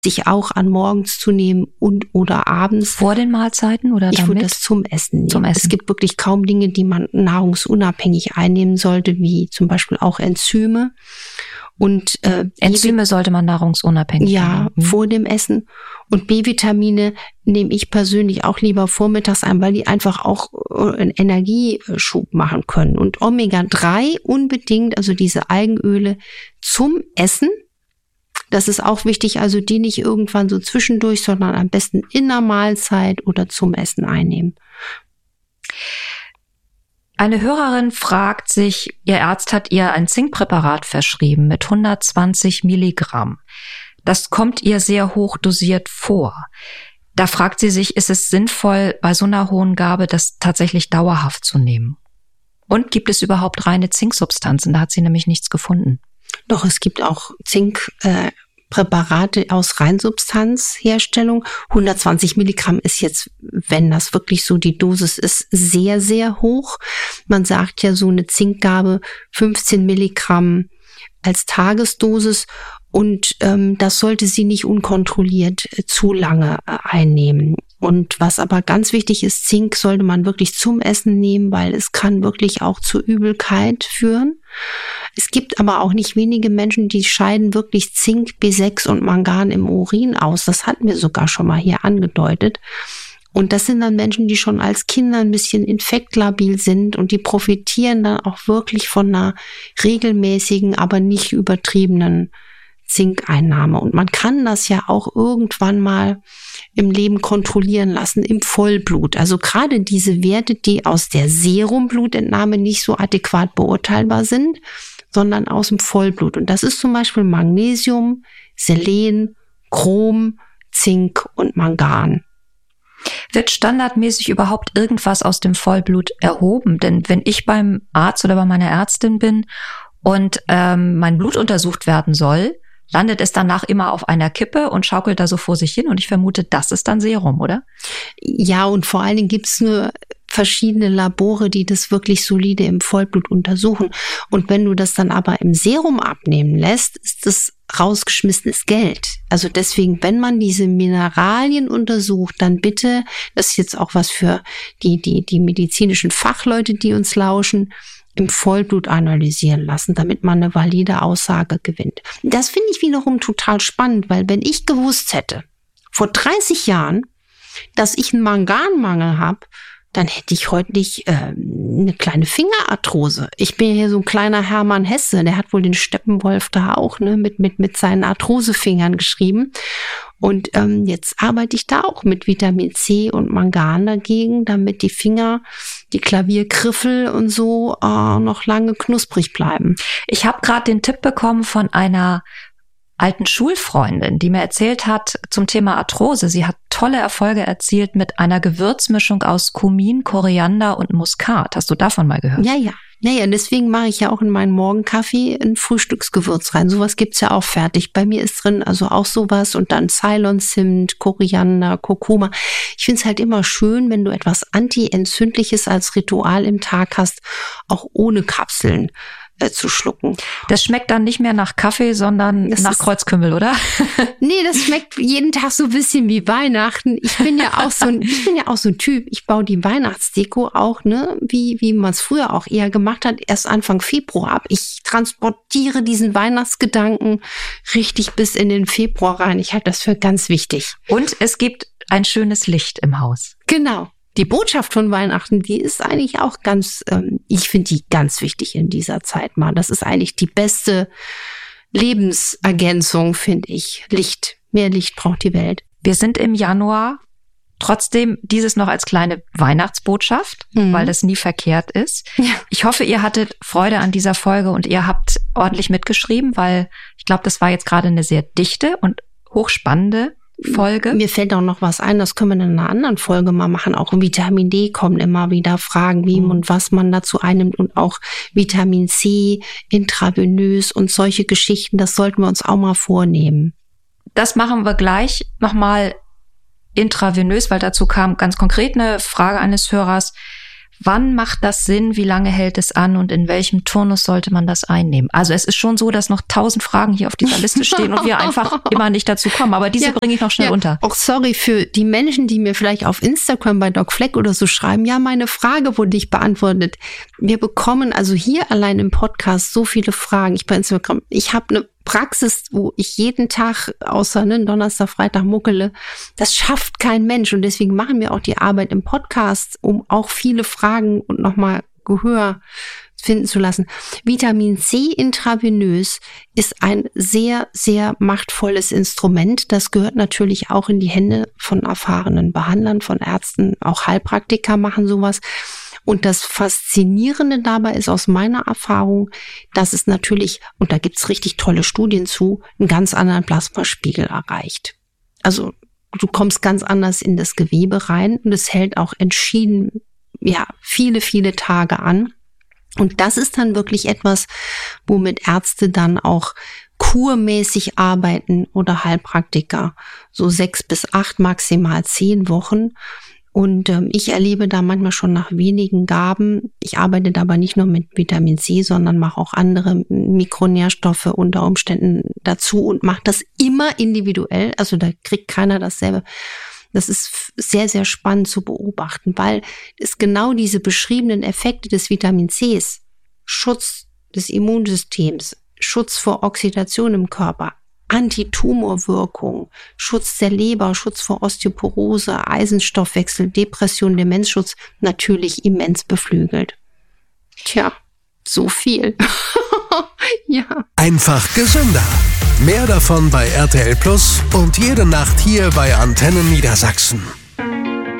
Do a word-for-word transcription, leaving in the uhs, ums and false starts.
sich auch an morgens zu nehmen und oder abends. Vor den Mahlzeiten oder damit? Ich würde das zum Essen nehmen. Zum Essen. Es gibt wirklich kaum Dinge, die man nahrungsunabhängig einnehmen sollte, wie zum Beispiel auch Enzyme. Und äh, Enzyme sollte man nahrungsunabhängig Ja, nehmen. vor dem Essen. Und B-Vitamine nehme ich persönlich auch lieber vormittags ein, weil die einfach auch einen Energieschub machen können. Und Omega drei unbedingt, also diese Algenöle zum Essen. Das ist auch wichtig, also die nicht irgendwann so zwischendurch, sondern am besten in der Mahlzeit oder zum Essen einnehmen. Eine Hörerin fragt sich, ihr Arzt hat ihr ein Zinkpräparat verschrieben mit hundertzwanzig Milligramm. Das kommt ihr sehr hoch dosiert vor. Da fragt sie sich, ist es sinnvoll, bei so einer hohen Gabe das tatsächlich dauerhaft zu nehmen? Und gibt es überhaupt reine Zinksubstanzen? Da hat sie nämlich nichts gefunden. Doch, es gibt auch Zinkpräparate äh, aus Reinsubstanzherstellung. hundertzwanzig Milligramm ist jetzt, wenn das wirklich so die Dosis ist, sehr, sehr hoch. Man sagt ja so eine Zinkgabe fünfzehn Milligramm als Tagesdosis. Und ähm, das sollte sie nicht unkontrolliert äh, zu lange äh, einnehmen. Und was aber ganz wichtig ist, Zink sollte man wirklich zum Essen nehmen, weil es kann wirklich auch zur Übelkeit führen. Es gibt aber auch nicht wenige Menschen, die scheiden wirklich Zink, B sechs und Mangan im Urin aus. Das hatten wir sogar schon mal hier angedeutet. Und das sind dann Menschen, die schon als Kinder ein bisschen infektlabil sind und die profitieren dann auch wirklich von einer regelmäßigen, aber nicht übertriebenen Zinkeinnahme. Und man kann das ja auch irgendwann mal im Leben kontrollieren lassen, im Vollblut. Also gerade diese Werte, die aus der Serumblutentnahme nicht so adäquat beurteilbar sind, sondern aus dem Vollblut. Und das ist zum Beispiel Magnesium, Selen, Chrom, Zink und Mangan. Wird standardmäßig überhaupt irgendwas aus dem Vollblut erhoben? Denn wenn ich beim Arzt oder bei meiner Ärztin bin und ähm, mein Blut untersucht werden soll, landet es danach immer auf einer Kippe und schaukelt da so vor sich hin. Und ich vermute, das ist dann Serum, oder? Ja, und vor allen Dingen gibt es nur verschiedene Labore, die das wirklich solide im Vollblut untersuchen. Und wenn du das dann aber im Serum abnehmen lässt, ist das rausgeschmissenes Geld. Also deswegen, wenn man diese Mineralien untersucht, dann bitte, das ist jetzt auch was für die, die, die medizinischen Fachleute, die uns lauschen, im Vollblut analysieren lassen, damit man eine valide Aussage gewinnt. Das finde ich wiederum total spannend, weil wenn ich gewusst hätte, vor dreißig Jahren, dass ich einen Manganmangel habe, dann hätte ich heute nicht äh, eine kleine Fingerarthrose. Ich bin hier so ein kleiner Hermann Hesse, der hat wohl den Steppenwolf da auch ne mit mit mit seinen Arthrosefingern geschrieben. Und ähm, jetzt arbeite ich da auch mit Vitamin C und Mangan dagegen, damit die Finger, die Klaviergriffel und so äh, noch lange knusprig bleiben. Ich habe gerade den Tipp bekommen von einer alten Schulfreundin, die mir erzählt hat zum Thema Arthrose. Sie hat tolle Erfolge erzielt mit einer Gewürzmischung aus Kumin, Koriander und Muskat. Hast du davon mal gehört? Ja, ja. Naja, deswegen mache ich ja auch in meinen Morgenkaffee ein Frühstücksgewürz rein. Sowas gibt's ja auch fertig. Bei mir ist drin also auch sowas und dann Ceylon-Zimt, Koriander, Kurkuma. Ich finde es halt immer schön, wenn du etwas Anti-Entzündliches als Ritual im Tag hast, auch ohne Kapseln äh, zu schlucken. Das schmeckt dann nicht mehr nach Kaffee, sondern das nach Kreuzkümmel, oder? Nee, das schmeckt jeden Tag so ein bisschen wie Weihnachten. Ich bin ja auch so ein, ich bin ja auch so ein Typ. Ich baue die Weihnachtsdeko auch, ne, wie, wie man es früher auch eher gemacht hat, erst Anfang Februar ab. Ich transportiere diesen Weihnachtsgedanken richtig bis in den Februar rein. Ich halte das für ganz wichtig. Und es gibt ein schönes Licht im Haus. Genau. Die Botschaft von Weihnachten, die ist eigentlich auch ganz, ähm, ich finde die ganz wichtig in dieser Zeit mal. Das ist eigentlich die beste Lebensergänzung, finde ich. Licht. Mehr Licht braucht die Welt. Wir sind im Januar. Trotzdem dieses noch als kleine Weihnachtsbotschaft, mhm. weil das nie verkehrt ist. Ja. Ich hoffe, ihr hattet Freude an dieser Folge und ihr habt ordentlich mitgeschrieben, weil ich glaube, das war jetzt gerade eine sehr dichte und hochspannende Folge. Mir fällt auch noch was ein, das können wir in einer anderen Folge mal machen. Auch Vitamin D kommen immer wieder Fragen, wie mhm. und was man dazu einnimmt und auch Vitamin C, intravenös und solche Geschichten, das sollten wir uns auch mal vornehmen. Das machen wir gleich nochmal intravenös, weil dazu kam ganz konkret eine Frage eines Hörers. wann macht das Sinn, wie lange hält es an und in welchem Turnus sollte man das einnehmen? Also es ist schon so, dass noch tausend Fragen hier auf dieser Liste stehen und wir einfach immer nicht dazu kommen. Aber diese ja, bringe ich noch schnell ja. unter. Auch sorry für die Menschen, die mir vielleicht auf Instagram bei Doc Fleck oder so schreiben, ja, meine Frage wurde nicht beantwortet. Wir bekommen also hier allein im Podcast so viele Fragen. Ich bei Instagram, ich habe eine Praxis, wo ich jeden Tag außer ne, Donnerstag, Freitag muckele, das schafft kein Mensch. Und deswegen machen wir auch die Arbeit im Podcast, um auch viele Fragen und nochmal Gehör finden zu lassen. Vitamin C intravenös ist ein sehr, sehr machtvolles Instrument. Das gehört natürlich auch in die Hände von erfahrenen Behandlern, von Ärzten. Auch Heilpraktiker machen sowas. Und das Faszinierende dabei ist aus meiner Erfahrung, dass es natürlich, und da gibt's richtig tolle Studien zu, einen ganz anderen Plasmaspiegel erreicht. Also du kommst ganz anders in das Gewebe rein und es hält auch entschieden, ja, viele, viele Tage an. Und das ist dann wirklich etwas, womit Ärzte dann auch kurmäßig arbeiten oder Heilpraktiker. So sechs bis acht, maximal zehn Wochen. Und ähm, ich erlebe da manchmal schon nach wenigen Gaben, ich arbeite dabei nicht nur mit Vitamin C, sondern mache auch andere Mikronährstoffe unter Umständen dazu und mache das immer individuell. Also da kriegt keiner dasselbe. Das ist sehr, sehr spannend zu beobachten, weil es genau diese beschriebenen Effekte des Vitamin Cs, Schutz des Immunsystems, Schutz vor Oxidation im Körper, Antitumorwirkung, Schutz der Leber, Schutz vor Osteoporose, Eisenstoffwechsel, Depression, Demenzschutz natürlich immens beflügelt. Tja, so viel. Ja. Einfach gesünder. Mehr davon bei R T L Plus und jede Nacht hier bei Antennen Niedersachsen.